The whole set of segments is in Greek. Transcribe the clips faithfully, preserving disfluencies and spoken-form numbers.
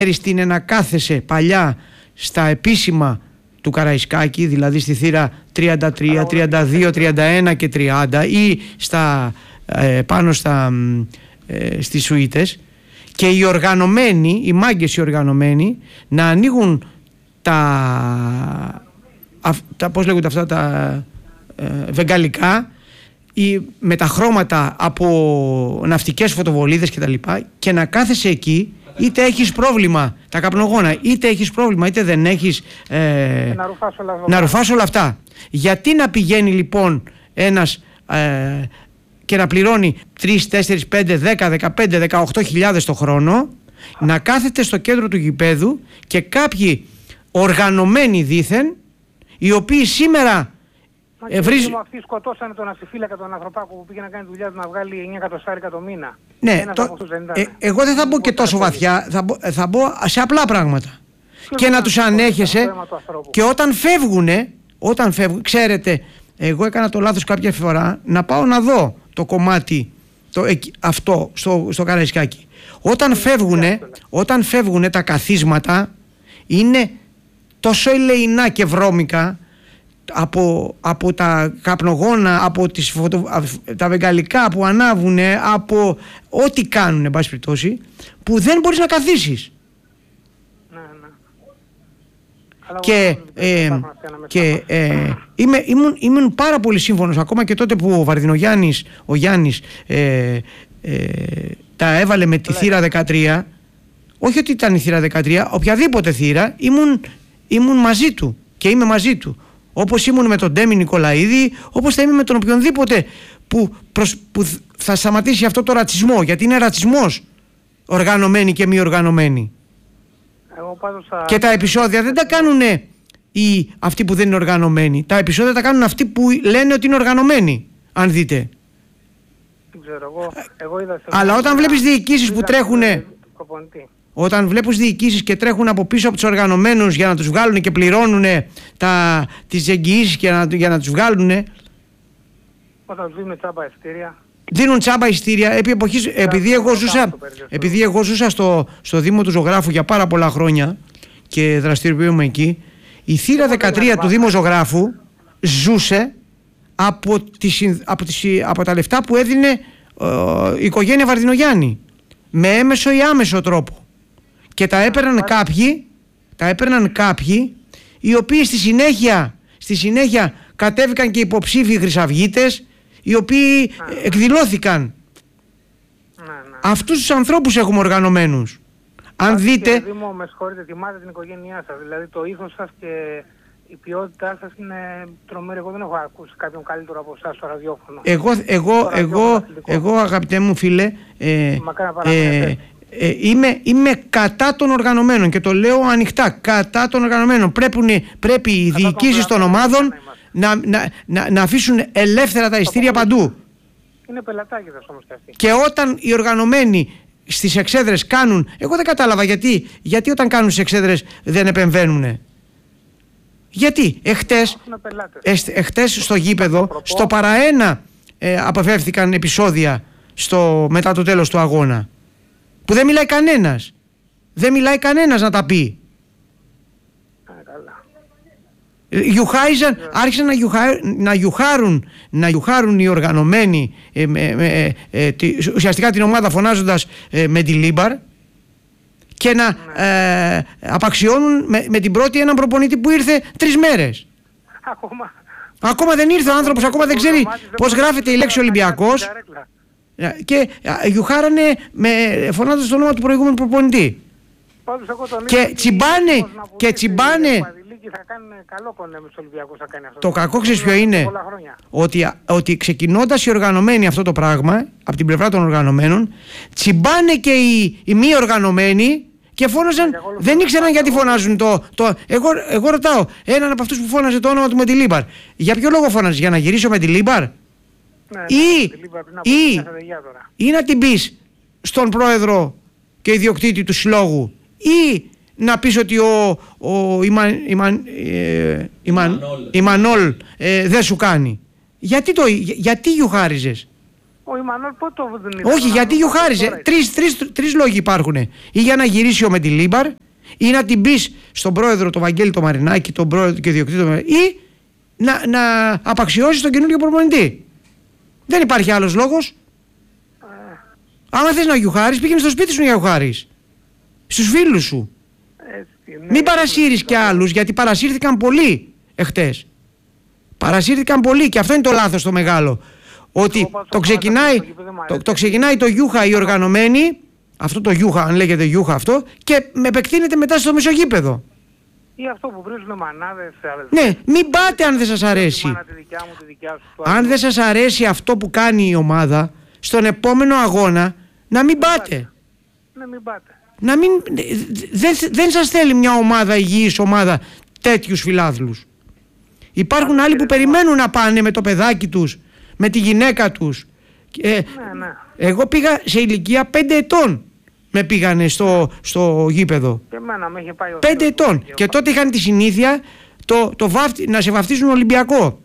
είναι να κάθεσαι παλιά στα επίσημα του Καραϊσκάκη, δηλαδή στη θύρα τριάντα τρία, τριάντα δύο, τριάντα ένα και τριάντα ή στα, ε, πάνω στα, ε, στις σουίτες, και οι οργανωμένοι, οι μάγκες οι οργανωμένοι, να ανοίγουν τα, α, τα πώς λέγονται αυτά τα ε, βεγγαλικά ή με τα χρώματα από ναυτικές φωτοβολίδες και τα λοιπά, και να κάθεσαι εκεί, είτε έχεις πρόβλημα τα καπνογόνα, είτε έχεις πρόβλημα είτε δεν έχεις, ε, να, ρουφάς όλα να ρουφάς όλα αυτά. Γιατί να πηγαίνει λοιπόν ένας ε, και να πληρώνει τρεις, τέσσερις, πέντε, δέκα, δεκαπέντε, δεκαοκτώ χιλιάδες το χρόνο, να κάθεται στο κέντρο του γηπέδου και κάποιοι οργανωμένοι δήθεν, οι οποίοι σήμερα Ε, βρίζ... Αυτοί σκοτώσανε τον ασυφύλακα, τον ανθρωπάκο που πήγε να κάνει δουλειά του να βγάλει εννιά εκατοστάρικα το μήνα. Ναι, το... ε, εγώ δεν θα μπω και τόσο βαθιά, θα μπω, θα μπω σε απλά πράγματα. Και, και να τους ανέχεσαι, και όταν φεύγουνε, όταν φεύγουν, ξέρετε, εγώ έκανα το λάθος κάποια φορά να πάω να δω το κομμάτι το, αυτό στο, στο Καραϊσκάκι. Όταν φεύγουνε, όταν φεύγουνε τα καθίσματα είναι τόσο ελεεινά και βρώμικα, Από, από τα καπνογόνα, από τις φωτο, τα βεγγαλικά που ανάβουνε, από ό,τι κάνουν, εν πάση περιπτώσει, που δεν μπορείς να καθίσεις. Ναι, ναι. Και, ε, και ε, είμαι, ήμουν, ήμουν πάρα πολύ σύμφωνος ακόμα και τότε που ο Βαρδινογιάννης ο Γιάννης ε, ε, τα έβαλε με τη θύρα δεκατρία. Όχι ότι ήταν η θύρα δεκατρία, οποιαδήποτε θύρα, ήμουν, ήμουν μαζί του και είμαι μαζί του. Όπως ήμουν με τον Ντέμι Νικολαίδη, όπως θα είμαι με τον οποιονδήποτε που, προς, που θα σταματήσει αυτό το ρατσισμό. Γιατί είναι ρατσισμός οργανωμένοι και μη οργανωμένοι. Εγώ πάντως θα... Και τα επεισόδια δεν τα κάνουν οι, αυτοί που δεν είναι οργανωμένοι. Τα επεισόδια τα κάνουν αυτοί που λένε ότι είναι οργανωμένοι. Αν δείτε. Δεν ξέρω, εγώ, εγώ είδα... Αλλά όταν βλέπεις διοικήσεις που τρέχουν... Όταν βλέπουν διοικήσεις και τρέχουν από πίσω από τους οργανωμένους για να τους βγάλουν και πληρώνουν τα, τις εγγυήσεις για να, για να τους βγάλουν. Όταν τους δίνουν τσάμπα εισιτήρια. Δίνουν τσάμπα εισιτήρια. Επί εποχής, επειδή, εγώ ζούσα, επειδή εγώ ζούσα στο, στο Δήμο του Ζωγράφου για πάρα πολλά χρόνια και δραστηριοποιούμε εκεί, η θύρα δεκατρία του Δήμου Ζωγράφου ζούσε από, τις, από, τις, από τα λεφτά που έδινε ε, η οικογένεια Βαρδινογιάννη. Με έμεσο ή άμεσο τρόπο. Και τα έπαιρναν κάποιοι, τα έπαιρναν κάποιοι οι οποίοι στη συνέχεια, στη συνέχεια κατέβηκαν και υποψήφιοι χρυσαυγίτες, οι οποίοι ναι, εκδηλώθηκαν. Ναι, ναι. Αυτούς τους ανθρώπους έχουμε οργανωμένους. Αν Άς δείτε... Και Δήμο, με συγχωρείτε, τιμάτε την οικογένειά σας. Δηλαδή το ήθος σας και η ποιότητά σας είναι τρομερή. Εγώ δεν έχω ακούσει κάποιον καλύτερο από εσάς στο ραδιόφωνο. Εγώ, εγώ, εγώ, εγώ αγαπητέ μου φίλε, ε, ε, ε, είμαι, είμαι κατά των οργανωμένων και το λέω ανοιχτά, κατά των οργανωμένων. Πρέπει, πρέπει οι διοικήσεις των ομάδων να, να, να, να αφήσουν ελεύθερα τα ειστήρια παντού. Είναι πελατάκιδες όμως και αυτοί. Και όταν οι οργανωμένοι στις εξέδρες κάνουν, εγώ δεν κατάλαβα γιατί, γιατί όταν κάνουν στις εξέδρες δεν επεμβαίνουνε. Γιατί εχτες, εχτες στο γήπεδο, στο παραένα ε, αποφεύθηκαν επεισόδια στο, μετά το τέλος του αγώνα. Που δεν μιλάει κανένας. Δεν μιλάει κανένας να τα πει. Γιουχάιζαν, άρχισαν να, γιουχα, να, γιουχάρουν, να γιουχάρουν οι οργανωμένοι ε, ε, ε, ε, τη, ουσιαστικά την ομάδα φωνάζοντας ε, με τη Λίμπαρ και να ναι. ε, απαξιώνουν με, με την πρώτη έναν προπονητή που ήρθε τρεις μέρες. Ακόμα, ακόμα δεν ήρθε ο άνθρωπος, ακόμα δεν ξέρει πώς γράφεται η λέξη Ολυμπιακός και ε, γιουχάρανε με, φωνάζοντας το όνομα του προηγούμενου προπονητή. Και τσιμπάνε και τσιμπάνε. Θα κάνουν καλό κονέ με τους Ολυμπιακούς, θα κάνει αυτό. Το κακό ξέρεις ποιο είναι? Ότι, ότι ξεκινώντας οι οργανωμένοι αυτό το πράγμα, από την πλευρά των οργανωμένων, τσιμπάνε και οι, οι μη οργανωμένοι και φώναζαν, δεν ήξεραν γιατί φωνάζουν το... το εγώ, εγώ ρωτάω, έναν από αυτούς που φώναζε το όνομα του με τη Λίμπαρ, για ποιο λόγο φώναζε, για να γυρίσω με τη Λίμπαρ? Ναι, ή, ναι, ή, ή να την πεις στον πρόεδρο και ιδιοκτήτη του συλλόγου, ή να πεις ότι ο, ο Ιμαν, Ιμαν, ε, Ιμαν, Ιμανόλ ε, δεν σου κάνει. Γιατί, το, για, γιατί γιουχάριζες? Ο Ιμανόλ πότε το δεν ήταν. Όχι, γιατί γιουχάριζε. Τρεις, τρεις, τρεις λόγοι υπάρχουν. Ή για να γυρίσει ο Μεντιλίμπαρ, ή να την πεις στον πρόεδρο τον Βαγγέλη τον Μαρινάκη, τον πρόεδρο και διοκτήτη τον Μαρινάκη, ή να, να απαξιώσεις τον καινούργιο προπονητή. Δεν υπάρχει άλλος λόγος. Ε. Άμα θες να γιουχάρεις, πήγαινε στο σπίτι σου να γιουχάρεις. Στους φίλους σου. Έτσι, ναι, μην παρασύρεις κι άλλους, γιατί παρασύρθηκαν πολλοί εχθές. Παρασύρθηκαν πολλοί και αυτό είναι το λάθος το μεγάλο. Ότι το ξεκινάει το, το ξεκινάει το γιούχα οι οργανωμένοι, αυτό το γιούχα, αν λέγεται γιούχα αυτό, και με επεκτείνεται μετά στο μεσογείπεδο. Ή αυτό που βρίζουν μανάδες. Ναι, μην πάτε αν δεν σας αρέσει. Μου, δικιά μου, δικιά σου, αν δεν σας αρέσει αυτό που κάνει η ομάδα, στον επόμενο αγώνα να μην πάτε. Να μην πάτε. Να μην, δεν, δεν σας θέλει μια ομάδα υγιής ομάδα τέτοιους φιλάθλους. Υπάρχουν άλλοι που περιμένουν να πάνε με το παιδάκι τους, με τη γυναίκα τους. Ε, ναι, ναι. Εγώ πήγα σε ηλικία πέντε ετών. Με πήγανε στο, στο γήπεδο. Και εμένα με είχε πάει ο πέντε ετών. Και τότε είχαν τη συνήθεια το, το βαφτι, να σε βαφτίζουν Ολυμπιακό.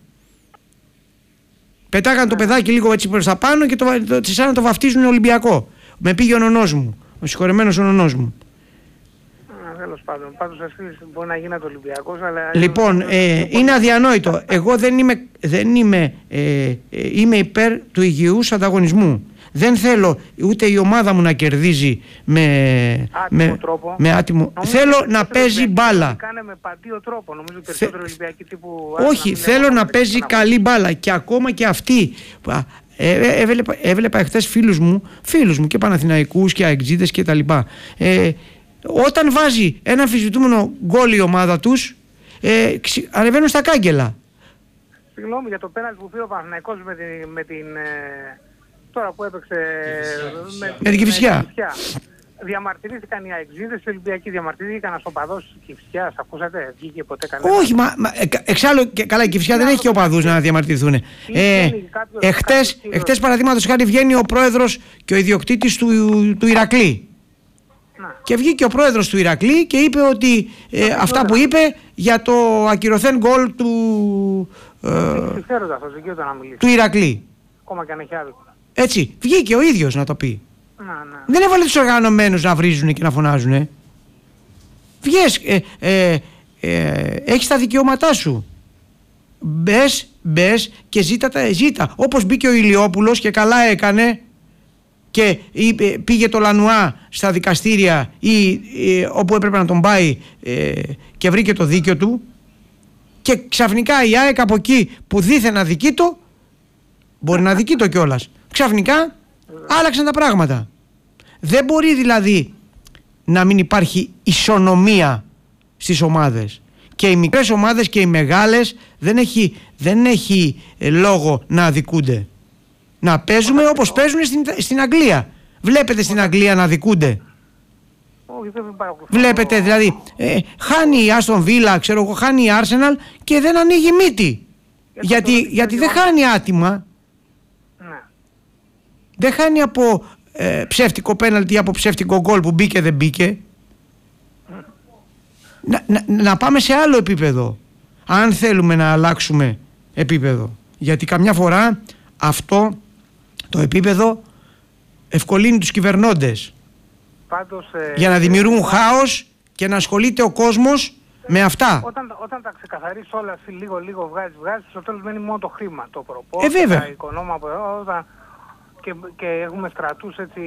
Πετάγανε ναι. το παιδάκι λίγο έτσι προς τα πάνω και το, το, το, σαν να το βαφτίζουν Ολυμπιακό. Με πήγε ο νονός μου. Ο συγχωρεμένος ο νονός μου. Τέλος πάντων, πάντως εσείς μπορεί να γίνετε Ολυμπιακός, αλλά... Λοιπόν, ε, είναι αδιανόητο. Εγώ δεν είμαι, δεν είμαι, ε, ε, είμαι υπέρ του υγιούς ανταγωνισμού. Δεν θέλω ούτε η ομάδα μου να κερδίζει με άτιμο με, τρόπο. Με άτιμο. Θέλω να παίζει μπάλα. Κάνε με παντίο τρόπο, νομίζω περισσότερο Θε... Ολυμπιακή τύπου... Όχι, θέλω να παίζει καλή μπάλα και ακόμα και αυτή... Ε, έβλεπα, έβλεπα εχθές φίλους μου, φίλους μου και Παναθηναϊκούς και αεξίδες και τα λοιπά. Ε, όταν βάζει ένα αμφισβητούμενο γκολ η ομάδα τους, ε, ξυ, ανεβαίνουν στα κάγκελα. Συγγνώμη για το πέναλτι που πήρε ο Παναθηναϊκός με την, με την ε, τώρα που έπαιξε με, με την Κηφισιά. Διαμαρτυρήθηκαν οι αεξίδες, οι Ολυμπιακοί διαμαρτυρήθηκαν ως οπαδός της Κηφισιάς, ακούσατε, βγήκε ποτέ κανένα? Όχι, μα, μα εξάλλου και, καλά η Κηφισιά δεν έχει και οπαδούς να διαμαρτυρηθούν. Ε, εχτες, εχτες παραδείγματος χάρη βγαίνει ο πρόεδρος και ο ιδιοκτήτης του, του Ηρακλή. Να. Και βγήκε ο πρόεδρος του Ηρακλή και είπε ότι ε, αυτά που είπε για το ακυρωθέν γκολ του, ε, του Ηρακλή. Ακόμα και αν έχει άδικο. Έτσι, βγήκε ο ίδιος να το πει. Να, ναι. Δεν έβαλε τους οργανωμένους να βρίζουν και να φωνάζουν. Ε. Βγες, ε, ε, ε, έχεις τα δικαιώματά σου. Μπες, μπες και ζήτα τα ζήτα. Όπως μπήκε ο Ηλιόπουλος και καλά έκανε και είπε, πήγε το Λανουά στα δικαστήρια ή ε, όπου έπρεπε να τον πάει ε, και βρήκε το δίκιο του, και ξαφνικά η ΑΕΚ από εκεί που δήθεν αδικήτω, μπορεί να αδικήτω κιόλας, ξαφνικά άλλαξαν τα πράγματα. Δεν μπορεί δηλαδή να μην υπάρχει ισονομία στις ομάδες. Και οι μικρές ομάδες και οι μεγάλες δεν έχει, δεν έχει ε, λόγο να αδικούνται. Να παίζουμε όπως παίζουν στην, στην Αγγλία. Βλέπετε στην Αγγλία να αδικούνται? Βλέπετε δηλαδή ε, χάνει η Άστον Βίλα, ξέρω εγώ, χάνει η Arsenal και δεν ανοίγει μύτη. Γιατί, γιατί δεν χάνει άτιμα. Δεν χάνει από ε, ψεύτικο πέναλτι ή από ψεύτικο γκολ που μπήκε δεν μπήκε. Να, να, να πάμε σε άλλο επίπεδο, αν θέλουμε να αλλάξουμε επίπεδο. Γιατί καμιά φορά αυτό το επίπεδο ευκολύνει τους κυβερνώντες. Πάντως, ε, για να δημιουργούν ε, χάος και να ασχολείται ο κόσμος ε, με αυτά. Όταν, όταν τα ξεκαθαρίσεις όλα λίγο λίγο βγάζεις, βγάζεις, στο τέλος μένει μόνο το χρήμα, το προπό, ε, τα οικονόμα, όταν... Και, και έχουμε στρατούς έτσι,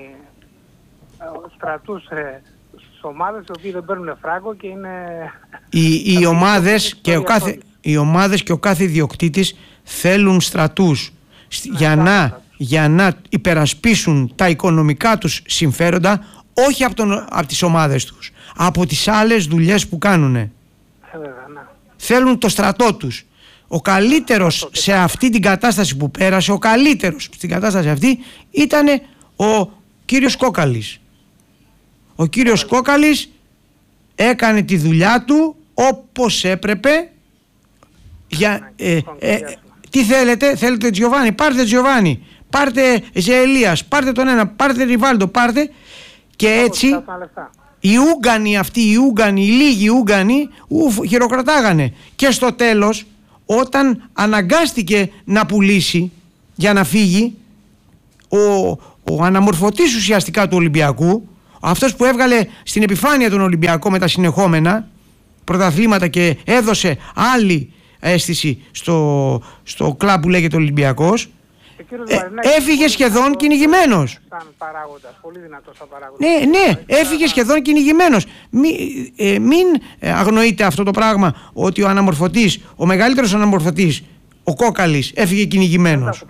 στρατούς ε, στις ομάδες οι οποίοι δεν παίρνουν φράγκο και είναι... Οι, οι, ομάδες και ο κάθε, οι ομάδες και ο κάθε ιδιοκτήτης θέλουν στρατούς ναι, για, να, για να υπερασπίσουν τα οικονομικά τους συμφέροντα, όχι από, τον, από τις ομάδες τους, από τις άλλες δουλειές που κάνουν. Ε, βέβαια, ναι. Θέλουν το στρατό τους. Ο καλύτερος σε αυτή την κατάσταση που πέρασε, ο καλύτερος στην κατάσταση αυτή ήταν ο κύριος Κόκαλης. Ο κύριος Κόκαλης έκανε τη δουλειά του όπως έπρεπε. Για, ε, ε, ε, τι θέλετε, θέλετε Τζιοβάνι, πάρτε Τζιοβάνι, πάρτε Ζεελίας, πάρτε τον ένα, πάρτε Ριβάλντο, πάρτε. Και έτσι οι Ούγγανοι αυτοί, οι Ούγγανοι, οι λίγοι Ούγγανοι ουφ, χειροκρατάγανε. Και στο τέλος, όταν αναγκάστηκε να πουλήσει για να φύγει, ο, ο αναμορφωτής ουσιαστικά του Ολυμπιακού, αυτός που έβγαλε στην επιφάνεια τον Ολυμπιακό με τα συνεχόμενα πρωταθλήματα και έδωσε άλλη αίσθηση στο, στο κλαμπ που λέγεται Ολυμπιακός, ε, έφυγε σχεδόν κυνηγημένος. Σαν παράγοντας, πολύ δυνατός σαν παράγοντας. Ναι, ναι, έφυγε σχεδόν κυνηγημένος. Μη, ε, μην αγνοείτε αυτό το πράγμα, ότι ο αναμορφωτής, ο μεγαλύτερος αναμορφωτής, ο Κόκαλης, έφυγε κυνηγημένος.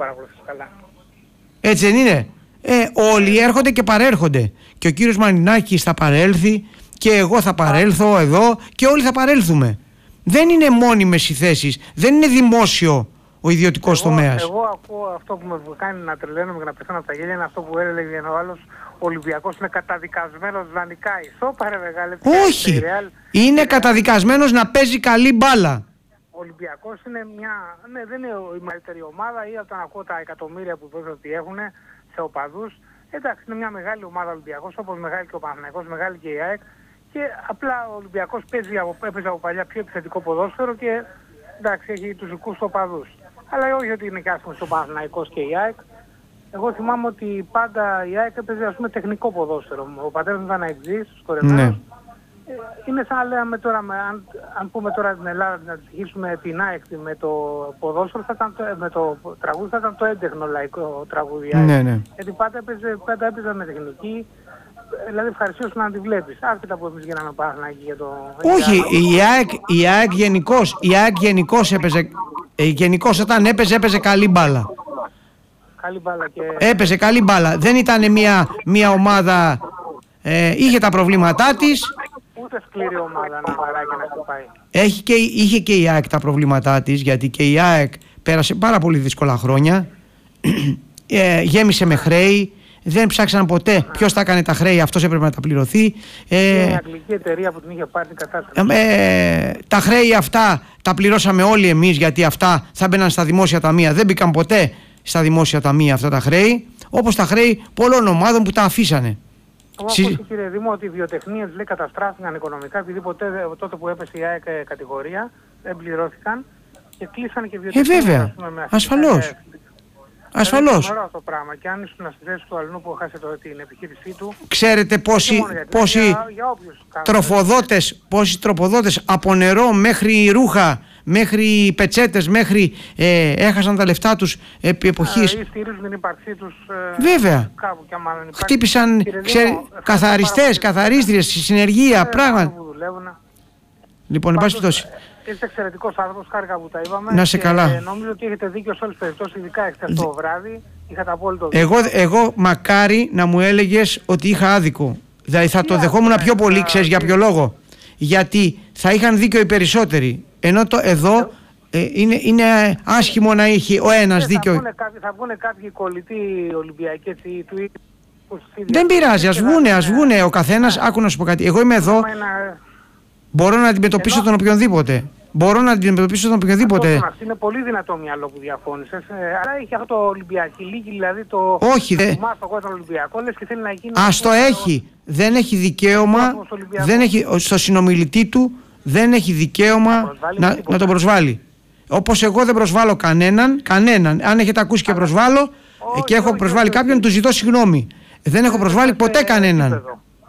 Έτσι δεν είναι? Ε, όλοι έρχονται και παρέρχονται. Και ο κύριος Μαρινάκης θα παρέλθει και εγώ θα παρέλθω εδώ και όλοι θα παρέλθουμε. Δεν είναι μόνιμες οι θέσεις, δεν είναι δημόσιο ο ιδιωτικός τομέας. Εγώ ακούω αυτό που με κάνει να τρελαίνομαι και να πεθαίνω από τα γέλια, είναι αυτό που έλεγε ο άλλος, ο Ολυμπιακός είναι καταδικασμένος δανεικά. Ισόπαρε μεγάλε. Όχι, είναι καταδικασμένος να παίζει καλή μπάλα. Ο Ολυμπιακός είναι μια, ναι, δεν είναι η μεγαλύτερη ομάδα, ή όταν ακούω τα εκατομμύρια που είπες ότι έχουν σε οπαδούς. Εντάξει, είναι μια μεγάλη ομάδα ο Ολυμπιακός, όπως μεγάλη και ο Παναθηναϊκός, μεγάλη και η ΑΕΚ. Και απλά ο Ολυμπιακός παίζει από, έπαιζε από παλιά πιο επιθετικό ποδόσφαιρο και εντάξει, έχει τους δικούς του οπαδούς. Αλλά όχι ότι είναι και άσχημος ο Παναθηναϊκός και η ΑΕΚ. Εγώ θυμάμαι ότι πάντα η ΑΕΚ έπαιζε, ας πούμε, τεχνικό ποδόσφαιρο. Ο πατέρας μου ήταν αεξής, σκορεμένος. Ναι. Είναι σαν να λέμε τώρα, αν, αν πούμε τώρα την Ελλάδα να στοιχίσουμε την ΑΕΚ με το ποδόσφαιρο, θα ήταν, με το τραγούδι θα ήταν το έντεχνο λαϊκό τραγούδι. Ναι, ναι. Γιατί πάντα έπαιζε, πάντα έπαιζε με τεχνική, δηλαδή ευχαριστήσω να τη βλέπεις. Άσχετα που εμείς γίναμε Παναθηναϊκοί για το... Όχι, η ΑΕΚ, η ΑΕΚ γενικώς, η ΑΕΚ γενικώς έπαιζε, γενικώς όταν έπαιζε, έπαιζε καλή μπάλα. Καλή μπάλα και... Έπαιζε καλή μπάλα. Δεν ήταν μια, μια ομάδα, ε, είχε τα προβλήματά της. Ούτε σκληρή ομάδα να βαράει και να χτυπάει. Έχει και, είχε και η ΑΕΚ τα προβλήματά της, γιατί και η ΑΕΚ πέρασε πάρα πολύ δύσκολα χρόνια. ε, γέμισε με χρέη. Δεν ψάξαν ποτέ ποιος θα έκανε τα χρέη, αυτός έπρεπε να τα πληρωθεί. Ε, η αγγλική εταιρεία που την είχε πάρει την κατάσταση. Ε, τα χρέη αυτά τα πληρώσαμε όλοι εμείς, γιατί αυτά θα μπαίναν στα δημόσια ταμεία. Δεν μπήκαν ποτέ στα δημόσια ταμεία αυτά τα χρέη, όπως τα χρέη πολλών ομάδων που τα αφήσανε. Εγώ Συ... ακούω, κύριε Δήμο, ότι οι βιοτεχνίες λέει καταστράφηκαν οικονομικά, επειδή ποτέ, τότε που έπεσε η ΑΕΚ κατηγορία δεν πληρώθηκαν και κλείσανε και βιοτεχνίες. Ε, βέβαια. Πούμε, ασφαλώς. Ασφαλώς. Είναι ωραίο το πράγμα. Και αν ήσουν στη θέση του αλλού που έχασε την επιχείρησή του. Ξέρετε πόσοι, πόσοι, για, για τροφοδότες, πόσοι τροφοδότες από νερό μέχρι ρούχα, μέχρι πετσέτες, μέχρι ε, έχασαν τα λεφτά τους επί εποχής. Ε, ή στηρίζουν την ύπαρξή τους. Ε, Βέβαια. Κάπου, και άμα δεν υπάρχει, χτύπησαν καθαριστές, καθαρίστριες, συνεργεία, πράγματα. Λοιπόν, εν πάση περιπτώσει. Είστε εξαιρετικός άνθρωπος, χάρηκα που τα είπαμε. Να σε καλά. Και νομίζω ότι έχετε δίκιο σε όλες τις περιπτώσεις, ειδικά έχετε αυτό το βράδυ. Είχατε απόλυτο δίκιο. Εγώ, εγώ μακάρι να μου έλεγες ότι είχα άδικο. Δηλαδή θα το δεχόμουν πιο πολύ, ξέρεις για ποιο λόγο. Γιατί θα είχαν δίκιο οι περισσότεροι. Ενώ το εδώ ε, είναι, είναι άσχημο να έχει ο ένας δίκιο. Θα βγουν κάποιοι, θα βγουν κάποιοι κολλητοί Ολυμπιακοί έτσι, του Δεν πειράζει, ας βγούνε, ας βγούνε ο καθένας. Άκου να σου πω κάτι. Εγώ είμαι εδώ. Μπορώ να αντιμετωπίσω Ενώ... τον οποιονδήποτε. Μπορώ να αντιμετωπίσω τον οποιονδήποτε. Αυτό είναι πολύ δυνατό μυαλό που διαφώνησες. Ε, αλλά έχει αυτό το Ολυμπιακή Λίγη, δηλαδή το. Όχι, δεν. Τον Ολυμπιακό, λες και θέλει να γίνει. Ας το έχει. Δεν έχει δικαίωμα. Δεν έχει, στο συνομιλητή του δεν έχει δικαίωμα να, να, να τον προσβάλλει. Όπως εγώ δεν προσβάλλω κανέναν. Κανέναν. Αν έχετε ακούσει και προσβάλλω όχι, και έχω όχι, προσβάλει όχι, κάποιον, όχι. Του ζητώ συγγνώμη. Δεν έχω προσβάλει ποτέ κανέναν.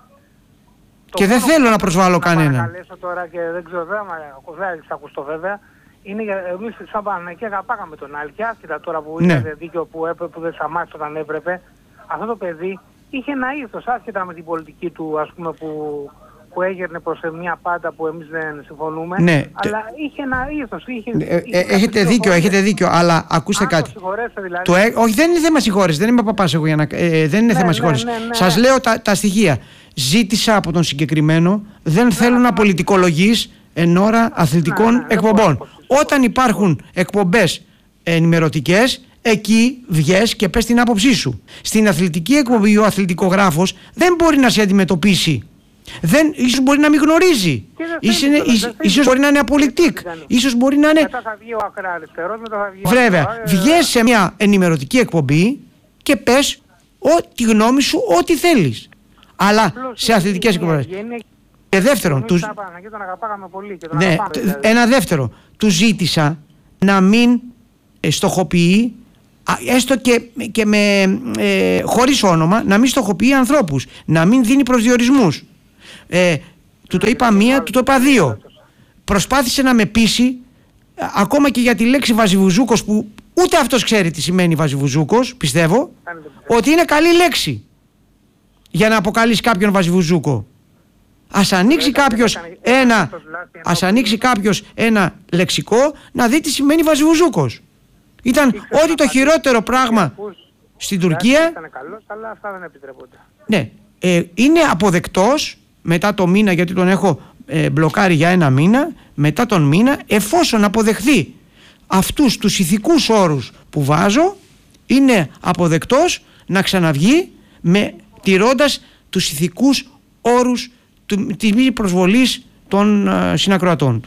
Και δεν θέλω να προσβάλλω κανέναν. Να παρακαλέσω τώρα και δεν ξέρω, δεν θα ακουστώ βέβαια. Είναι για εμείς σαν Παναθηναϊκοί αγαπάγαμε τον Άλκη, άσχετα τώρα που ναι. Είχε δίκιο που, έπρεπε, που δεν σταμάτησε όταν έπρεπε. Αυτό το παιδί είχε ένα ήθος, άσχετα με την πολιτική του, ας πούμε, που, που έγερνε προς μια πάντα που εμείς δεν συμφωνούμε. Ναι. Αλλά είχε ένα ήθος. Είχε, ε, είχε ε, έχετε δίκιο, έχετε δίκιο, αλλά ακούστε αν κάτι. Το δηλαδή. Το, ε, όχι, δεν είναι θέμα συγχώρεσης, δεν είμαι παπάς εγώ για να. Ε, δεν είναι ναι, θέμα συγχώρεσης. Ναι, ναι, ναι, Σας ναι. λέω τα, τα στοιχεία. Ζήτησα από τον συγκεκριμένο, δεν ναι, θέλω ναι, να πολιτικολογείς εν ώρα αθλητικών ναι, ναι, εκπομπών. Ναι, Όταν υπάρχουν εκπομπές ενημερωτικές, εκεί βγες και πες την άποψή σου. Στην αθλητική εκπομπή ο αθλητικογράφος δεν μπορεί να σε αντιμετωπίσει. Δεν, ίσως μπορεί να μην γνωρίζει. Ίσως, είναι, ίσως, ίσως μπορεί να είναι απολυτικ. Ίσως μπορεί να είναι. Μετά θα βγει ο ακραριστερός, μετά θα βγει. Βέβαια, βγες σε μια ενημερωτική εκπομπή και πες ό,τι γνώμη σου, ό,τι θέλεις. Αλλά απλώς σε αθλητικές εκπομπές. Και δεύτερον, τους... ναι, ένα δεύτερο, του ζήτησα να μην στοχοποιεί έστω και, και με, ε, χωρίς όνομα, να μην στοχοποιεί ανθρώπους, να μην δίνει προσδιορισμούς. Ε, του το είπα μία, του το είπα δύο. Προσπάθησε να με πείσει, ακόμα και για τη λέξη Βαζιβουζούκος, που ούτε αυτός ξέρει τι σημαίνει Βαζιβουζούκος, πιστεύω, ότι είναι καλή λέξη για να αποκαλείς κάποιον Βαζιβουζούκο. Ας ανοίξει κάποιος ένα, ας ανοίξει κάποιος ένα λεξικό να δει τι σημαίνει Βαζιβουζούκος. Ήταν ό,τι το χειρότερο πράγμα στην Τουρκία. Ήταν καλός, αλλά αυτά δεν επιτρέπονται. Ναι, ε, είναι αποδεκτός μετά το μήνα, γιατί τον έχω ε, μπλοκάρει για ένα μήνα, μετά τον μήνα, εφόσον αποδεχθεί αυτούς τους ηθικούς όρους που βάζω, είναι αποδεκτός να ξαναβγεί με, τηρώντας τους ηθικούς όρους του, της μη προσβολής των ε, συνακροατών του.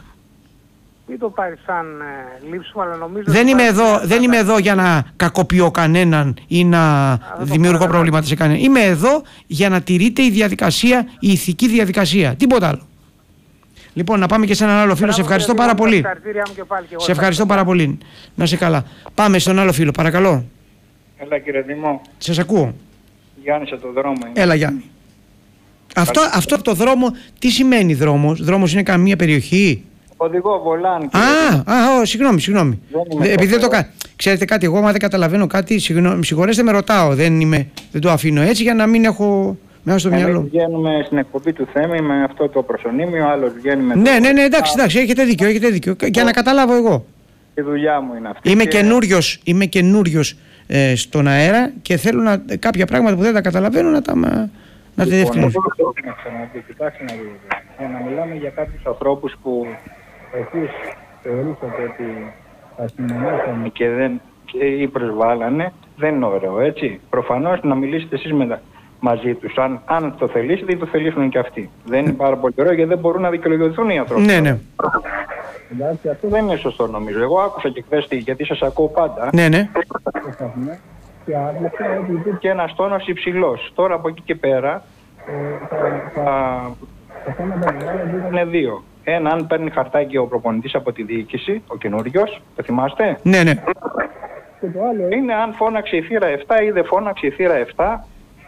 Μην το πάρει σαν ε, λήψιμο, αλλά νομίζω... Δεν είμαι, εδώ, δεν είμαι εδώ για να κακοποιώ κανέναν ή να Α, δημιουργώ προβλήματα σε κανέναν. Είμαι εδώ για να τηρείται η διαδικασία, η ηθική διαδικασία. Τίποτα άλλο. Λοιπόν, να πάμε και σε έναν άλλο φίλο. Σε ευχαριστώ πάρα πολύ. Σε ευχαριστώ πάρα πολύ. Να είσαι καλά. Πάμε στον άλλο φίλο, παρακαλώ. Έλα κύριε Δήμο. Σας ακούω. Γιάννης από το δρόμο. Είναι. Έλα Γιάννη. Αυτό, αυτό το δρόμο, τι σημαίνει δρόμος? Δρόμος είναι καμία περιοχή? Οδηγό βολάν. Α, α, α, συγγνώμη, συγγνώμη. Δεν Επειδή δεν το κα... Ξέρετε κάτι, εγώ άμα δεν καταλαβαίνω κάτι, συγγνώμη, συγχωρέστε με, ρωτάω. Δεν, είμαι, δεν το αφήνω έτσι για να μην έχω μέσα στο μυαλό. Εμείς βγαίνουμε στην εκπομπή του Θέμη με αυτό το προσωνύμιο, άλλος βγαίνει με... Ναι, ναι, ναι, εντάξει, εντάξει, έχετε δίκιο, έχετε δίκιο. Για να καταλάβω εγώ. Η δουλειά μου είναι αυτή. Είμαι και... καινούριος, είμαι καινούριος ε, στον αέρα και θέλω να, κάποια πράγματα που δεν τα καταλαβαίνω να τα, να τα διευκρινίσω. Κοιτάξτε να δείτε. Για να μιλάμε για κάποιους ανθρώπους που εσείς θεωρήσατε ότι αστυνομήσανε και δεν και ή προσβάλλανε, δεν είναι ωραίο, έτσι. Προφανώς να μιλήσετε εσείς με, μαζί τους. Αν, αν το θελήσετε ή το θελήσουν και αυτοί. Δεν είναι πάρα πολύ ωραίο γιατί δεν μπορούν να δικαιολογηθούν οι άνθρωποι. Ναι, ναι. Εντάξει, αυτό δεν είναι σωστό νομίζω. Εγώ άκουσα και χθες γιατί σας ακούω πάντα. Ναι, ναι. Και άκουσα ότι υπήρχε ένας τόνος υψηλός. Τώρα από εκεί και πέρα τα θέματα είναι δύο. Ένα, αν παίρνει χαρτάκι ο προπονητής από τη διοίκηση, ο καινούριος, το θυμάστε? Ναι, ναι. Και το άλλο είναι αν φώναξε η θύρα επτά ή δεν φώναξε η θύρα επτά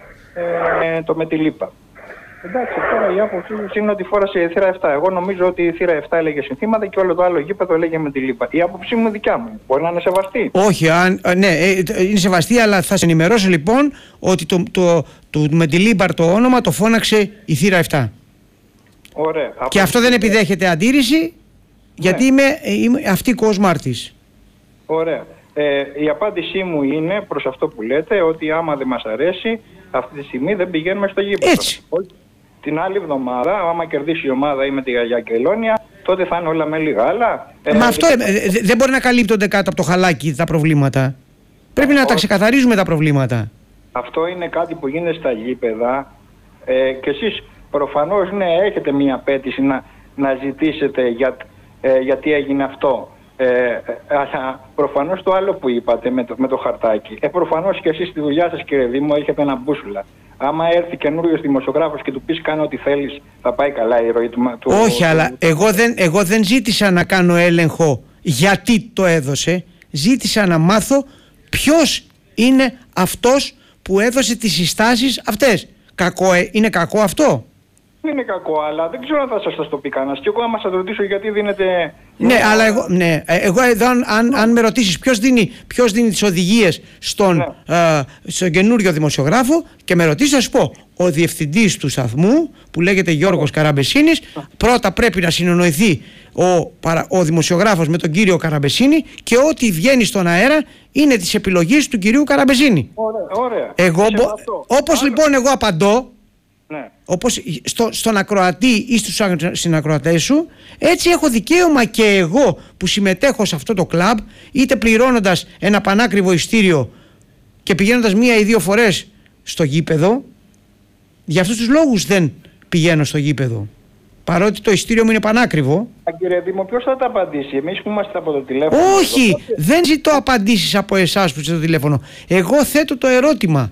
ε, το με τη λίπα. Εντάξει, τώρα η άποψή μου είναι ότι φόρασε η θύρα επτά. Εγώ νομίζω ότι η θύρα επτά έλεγε συνθήματα και όλο το άλλο γήπεδο έλεγε με τη λίπα. Η άποψή μου δικιά μου. Μπορεί να είναι σεβαστή. Όχι, αν, ναι, είναι σεβαστή, αλλά θα σε ενημερώσω λοιπόν ότι το, το, το, το με τη λίπα το όνομα το φώναξε η θύρα επτά. Ωραία. Και αυτό δεν επιδέχεται αντίρρηση, γιατί ναι. είμαι, είμαι αυτικός μάρτης. Ωραία. Ε, η απάντησή μου είναι προς αυτό που λέτε, ότι άμα δεν μας αρέσει, αυτή τη στιγμή δεν πηγαίνουμε στο γήπεδο. Έτσι. Την άλλη εβδομάδα, άμα κερδίσει η ομάδα ή με τη Γαγιά Κελώνια, τότε θα είναι όλα με γάλα. Ε, Μα αυτό ε, ε, δεν μπορεί να καλύπτονται κάτω από το χαλάκι τα προβλήματα. Πρέπει να τα ξεκαθαρίζουμε τα προβλήματα. Αυτό είναι κάτι που γίνεται στα γήπεδα ε, και εσείς προφανώς ναι, έχετε μία απέτηση να, να ζητήσετε για, ε, γιατί έγινε αυτό. Ε, αλλά προφανώς το άλλο που είπατε με το, με το χαρτάκι. Ε, προφανώς και εσείς στη δουλειά σας κύριε Δήμο έχετε ένα μπούσουλα. Άμα έρθει καινούριος δημοσιογράφος και του πεις κάνω ό,τι θέλεις, θα πάει καλά η ροή του. του Όχι, του, αλλά του, εγώ, δεν, εγώ δεν ζήτησα να κάνω έλεγχο γιατί το έδωσε. Ζήτησα να μάθω ποιος είναι αυτός που έδωσε τις συστάσεις αυτές. Κακό, ε, είναι κακό αυτό? Δεν είναι κακό, αλλά δεν ξέρω αν θα σας το πει κανένας. Και εγώ άμα σας ρωτήσω γιατί δίνετε... Ναι, ναι, αλλά εγώ, ναι, εγώ εδώ αν, αν, αν με ρωτήσεις ποιος δίνει, ποιος δίνει τις οδηγίες στον, ναι. ε, στον καινούριο δημοσιογράφο και με ρωτήσεις θα σου πω, ο διευθυντής του σταθμού που λέγεται Γιώργος Καραμπεσίνης, πρώτα πρέπει να συνεννοηθεί ο, παρα, ο δημοσιογράφος με τον κύριο Καραμπεσίνη και ό,τι βγαίνει στον αέρα είναι της επιλογής του κυρίου Καραμπεσίνη. Ωραία, ωραία. Εγώ, όπως Άρα. λοιπόν εγώ απαντώ, ναι. όπως στο, στον ακροατή ή στους συνακροατές σου, έτσι έχω δικαίωμα και εγώ που συμμετέχω σε αυτό το κλαμπ, είτε πληρώνοντας ένα πανάκριβο ειστήριο και πηγαίνοντας μία ή δύο φορές στο γήπεδο. Για αυτούς τους λόγους δεν πηγαίνω στο γήπεδο, παρότι το ειστήριο μου είναι πανάκριβο. Κύριε Δήμο, ποιος θα τα απαντήσει? Εμείς που είμαστε από το τηλέφωνο? Όχι, εδώ, δεν ζητώ απαντήσεις από εσάς που είστε στο τηλέφωνο. Εγώ θέτω το ερώτημα.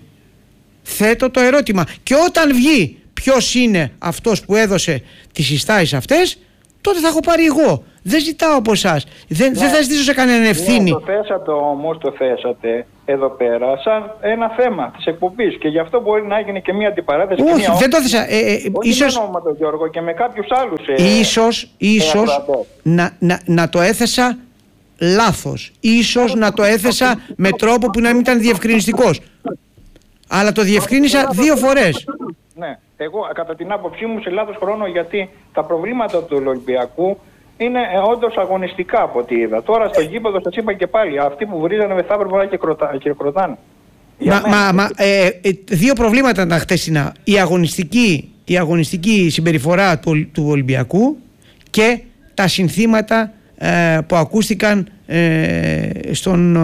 Θέτω το ερώτημα και όταν βγει ποιος είναι αυτός που έδωσε τις συστάσεις αυτές, τότε θα έχω πάρει εγώ. Δεν ζητάω από εσάς. Δεν, ναι. δεν θα ζητήσω σε κανέναν ευθύνη. Ναι, το θέσατε όμως, το θέσατε εδώ πέρα σαν ένα θέμα της εκπομπής και γι' αυτό μπορεί να έγινε και μια αντιπαράθεση. Όχι, και μια δεν το έθεσα. Ε, ε, όχι ίσως, μόνο με τον Γιώργο και με κάποιους άλλους. Ε, ίσως, ίσως ε, να, να, να το έθεσα λάθος. Ίσως να το έθεσα με τρόπο που να μην ήταν διευκρινιστικός. Αλλά το διευκρίνησα δύο φορές. Ναι, εγώ κατά την άποψή μου σε λάθος χρόνο, γιατί τα προβλήματα του Ολυμπιακού είναι ε, όντως αγωνιστικά από ό,τι είδα. Τώρα στο γήπεδο σας είπα και πάλι, αυτοί που βρίζανε θα έπρεπε να και, κροτα, και κροτάνε. Μα, μα, μα ε, ε, δύο προβλήματα ήταν τα χτεσινά. Η αγωνιστική, η αγωνιστική συμπεριφορά του, του Ολυμπιακού και τα συνθήματα ε, που ακούστηκαν ε, στον,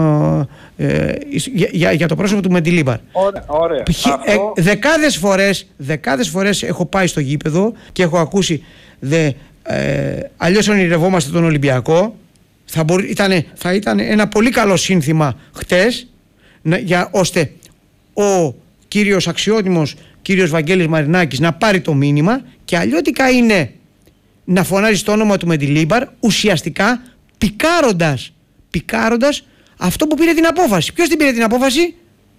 ε, για, για, για το πρόσωπο του Μεντιλίμπαρ. Ωραία, ωραία. Ε, δεκάδες φορές, δεκάδες φορές έχω πάει στο γήπεδο και έχω ακούσει δε, ε, αλλιώς ονειρευόμαστε τον Ολυμπιακό. Θα, μπορεί, ήτανε, θα ήταν ένα πολύ καλό σύνθημα χτες να, για, ώστε ο κύριος αξιότιμος κύριος Βαγγέλης Μαρινάκης να πάρει το μήνυμα, και αλλιώτικα είναι να φωνάζει το όνομα του Μεντιλίμπαρ, ουσιαστικά πικάροντας, πικάροντας αυτό που πήρε την απόφαση. Ποιος την πήρε την απόφαση?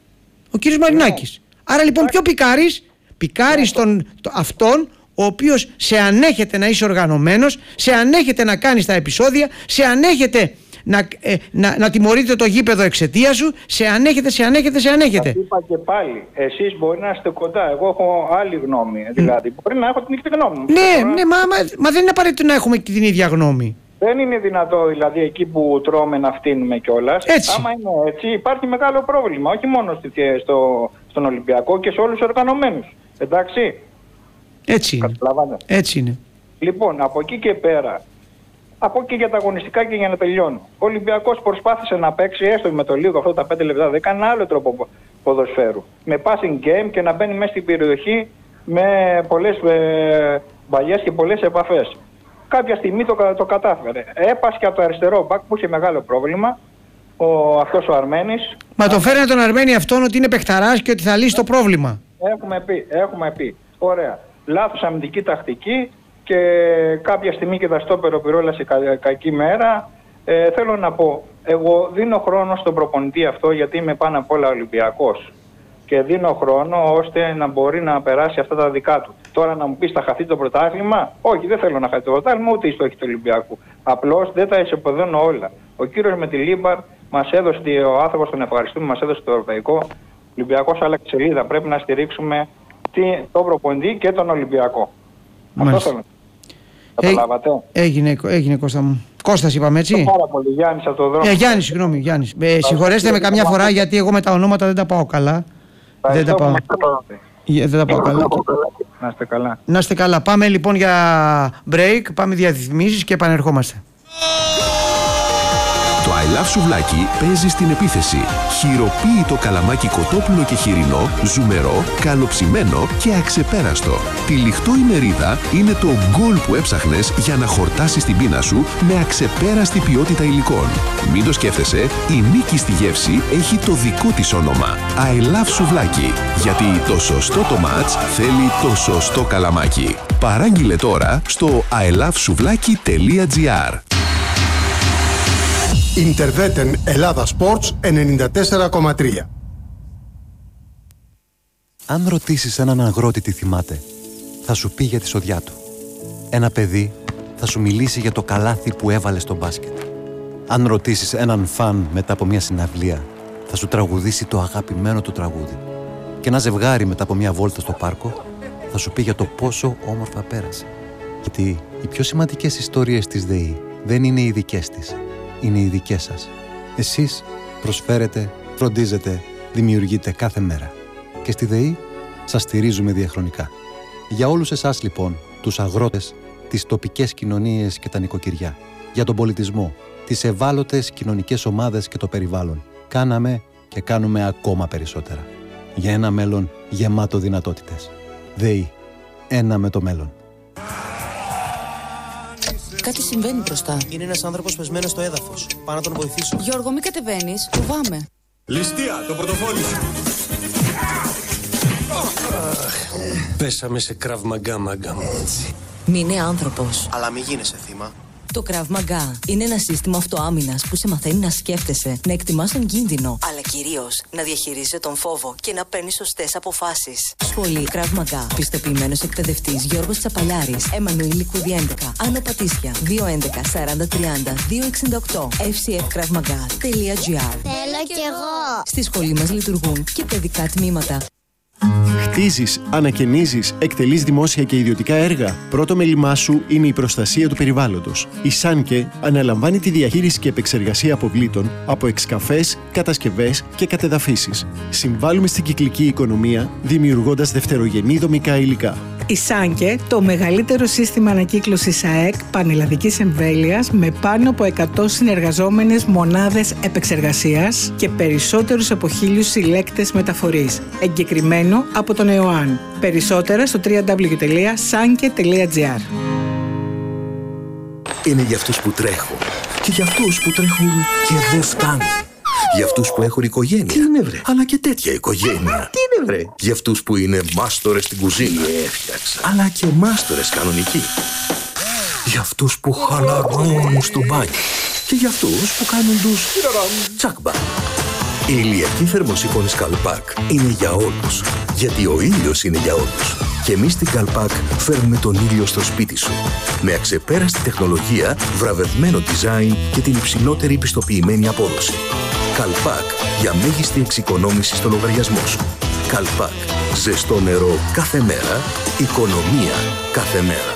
Ο κύριος Μαρινάκης. Άρα λοιπόν ποιο πικάρεις? Πικάρεις τον, το, αυτόν ο οποίος σε ανέχεται να είσαι οργανωμένος, σε ανέχεται να κάνεις τα επεισόδια, σε ανέχεται να, ε, να, να τιμωρείτε το γήπεδο εξαιτία σου, σε ανέχεται, σε ανέχεται, σε ανέχεται. Σας είπα και πάλι, εσείς μπορεί να είστε κοντά, εγώ έχω άλλη γνώμη, δηλαδή μπορεί να έχω την ίδια γνώμη μου. Ναι, ναι, μα, μα, μα δεν είναι απαραίτητο να έχουμε την ίδια γνώμη. Δεν είναι δυνατό δηλαδή εκεί που τρώμε να φτύνουμε κιόλας. Έτσι. Άμα είναι έτσι υπάρχει μεγάλο πρόβλημα, όχι μόνο στο, στον Ολυμπιακό και σε όλους τους οργανωμένους. Εντάξει. Έτσι είναι. Έτσι είναι. Λοιπόν, από εκεί και πέρα, από εκεί για τα αγωνιστικά και για να τελειώνω. Ο Ολυμπιακός προσπάθησε να παίξει έστω με το λίγο αυτό τα πέντε λεπτά, δεν έκανε άλλο τρόπο ποδοσφαίρου. Με passing game και να μπαίνει μέσα στην περιοχή με πολλές ε, μπαλιές και πολλές επαφές. Κάποια στιγμή το, το κατάφερε. Έπασχε από το αριστερό μπακ που είχε μεγάλο πρόβλημα. Ο, αυτός ο Αρμένης. Μα το φέρνει τον Αρμένη αυτόν ότι είναι παιχταράς και ότι θα λύσει το πρόβλημα. Έχουμε πει, έχουμε πει. Ωραία. Λάθος αμυντική τακτική και κάποια στιγμή και τα στόπερο πυρόλα σε κα, κακή μέρα. Ε, θέλω να πω, εγώ δίνω χρόνο στον προπονητή αυτό γιατί είμαι πάνω απ' όλα Ολυμπιακός. Και δίνω χρόνο ώστε να μπορεί να περάσει αυτά τα δικά του. Τώρα να μου πεις θα χαθεί το πρωτάθλημα. Όχι, δεν θέλω να χαθεί το πρωτάθλημα ούτε η στόχη του Ολυμπιακού. Απλώς δεν τα ισοπεδώνω όλα. Ο κύριος Μεντιλίμπαρ μας έδωσε, ο άνθρωπος τον ευχαριστούμε, μας έδωσε το ευρωπαϊκό. Ο Ολυμπιακός άλλαξε σελίδα. Πρέπει να στηρίξουμε τον προπονητή και τον Ολυμπιακό. Μάλιστα. Αυτό θέλω. Καταλάβατε. Έγινε, έγινε Κώστα μου. Κώστας είπαμε έτσι. Πάρα πολύ. Γιάννης από το δρόμο. Ε, Γιάννη, συγγνώμη. Γιάννης. Ε, συγχωρέστε με καμιά φορά γιατί εγώ με τα ονόματα δεν τα πάω καλά. Δεν τα πάω. Δεν τα πάω καλά. Να είστε καλά. Να είστε καλά. Πάμε λοιπόν για break, πάμε διαφημίσεις και επανερχόμαστε. Το I Love Σουβλάκι παίζει στην επίθεση. Χειροποίητο καλαμάκι κοτόπουλο και χοιρινό, ζουμερό, καλοψημένο και αξεπέραστο. Τυλιχτό η μερίδα είναι το γκολ που έψαχνες για να χορτάσεις την πείνα σου με αξεπέραστη ποιότητα υλικών. Μην το σκέφτεσαι, η νίκη στη γεύση έχει το δικό της όνομα. I Love Σουβλάκι. Γιατί το σωστό το μάτς θέλει το σωστό καλαμάκι. Παράγγειλε τώρα στο i love souvlaki τελεία gr. Ιντερβέτεν Ελλάδα Sports ενενήντα τέσσερα κόμμα τρία. Αν ρωτήσεις έναν αγρότη τι θυμάται, θα σου πει για τη σοδιά του. Ένα παιδί θα σου μιλήσει για το καλάθι που έβαλε στο μπάσκετ. Αν ρωτήσεις έναν φαν μετά από μια συναυλία, θα σου τραγουδήσει το αγαπημένο του τραγούδι. Και ένα ζευγάρι μετά από μια βόλτα στο πάρκο θα σου πει για το πόσο όμορφα πέρασε. Γιατί οι πιο σημαντικές ιστορίες της ΔΕΗ δεν είναι οι δικές της. Είναι οι δικές σας. Εσείς προσφέρετε, φροντίζετε, δημιουργείτε κάθε μέρα. Και στη ΔΕΗ σας στηρίζουμε διαχρονικά. Για όλους εσάς λοιπόν, τους αγρότες, τις τοπικές κοινωνίες και τα νοικοκυριά, για τον πολιτισμό, τις ευάλωτες κοινωνικές ομάδες και το περιβάλλον, κάναμε και κάνουμε ακόμα περισσότερα. Για ένα μέλλον γεμάτο δυνατότητες. ΔΕΗ. Ένα με το μέλλον. Κάτι συμβαίνει μπροστά. Είναι ένας άνθρωπος πεσμένος στο έδαφος. Πάω να τον βοηθήσω. Γιώργο, μην κατεβαίνεις. Φοβάμαι. Ληστεία, το πορτοφόλι σου. Πέσαμε σε κραβ μαγκά μαγκά μου. Μην είναι άνθρωπος. Αλλά μην γίνεσαι θύμα. Το Krav Maga είναι ένα σύστημα αυτοάμυνας που σε μαθαίνει να σκέφτεσαι, να εκτιμάς τον κίνδυνο, αλλά κυρίως να διαχειρίζεσαι τον φόβο και να παίρνεις σωστές αποφάσεις. Σχολή Krav Maga. Πιστοποιημένος εκπαιδευτής Γιώργος Τσαπαλιάρης. Εμμανουήλ Λικούδη έντεκα. Άνω Πατήσια. δύο έντεκα σαράντα τριάντα δύο εξήντα οκτώ. εφ σι εφ κραυ μαγά τελεία τζι άρ. Θέλω κι εγώ. Στη σχολή μας λειτουργούν και παιδικά τμήματα. Χτίζεις, ανακαινίζεις, εκτελείς δημόσια και ιδιωτικά έργα. Πρώτο μέλημά σου είναι η προστασία του περιβάλλοντος. Η Σάνκε αναλαμβάνει τη διαχείριση και επεξεργασία αποβλήτων από εξκαφές, κατασκευές και κατεδαφίσεις. Συμβάλλουμε στην κυκλική οικονομία, δημιουργώντας δευτερογενή δομικά υλικά. Η Σάνκε, το μεγαλύτερο σύστημα ανακύκλωσης ΑΕΚ πανελλαδικής εμβέλειας με πάνω από εκατό συνεργαζόμενες μονάδες επεξεργασίας και περισσότερους από χίλιους συλλέκτες μεταφορής. Εγκεκριμένο από τον ΕΟΑΝ. Περισσότερα στο double-u double-u double-u τελεία σάνκε τελεία τζι άρ. Είναι για αυτούς που τρέχουν και για αυτούς που τρέχουν και δεν φτάνουν. Για αυτούς που έχουν οικογένεια. Τι είναι βρε? Αλλά και τέτοια οικογένεια. Τι είναι βρε? Για αυτούς που είναι μάστορες στην κουζίνα. Έφτιαξα. Αλλά και μάστορες κανονικοί. Για αυτούς που χαλαρώνουν στο μπάνιο. Και για αυτούς που κάνουν τους τσάκμπα. Η ηλιακή θερμοσύφωνη Καλπάκ είναι για όλους. Γιατί ο ήλιος είναι για όλους. Και εμείς στην Καλπάκ φέρνουμε τον ήλιο στο σπίτι σου. Με αξεπέραστη τεχνολογία, βραβευμένο design και την υψηλότερη πιστοποιημένη απόδοση. Καλπάκ για μέγιστη εξοικονόμηση στο λογαριασμό σου. Καλπάκ. Ζεστό νερό κάθε μέρα. Οικονομία κάθε μέρα.